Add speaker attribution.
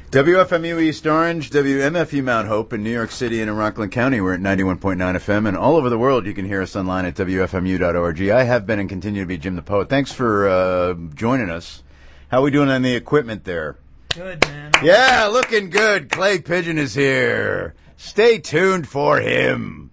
Speaker 1: WFMU East Orange, WMFU Mount Hope in New York City and in Rockland County. We're at 91.9 FM, and all over the world you can hear us online at WFMU.org. I have been and continue to be Jim the Poet. Thanks for joining us. How are we doing on the equipment there?
Speaker 2: Good, man.
Speaker 1: Yeah, looking good. Clay Pigeon is here. Stay tuned for him.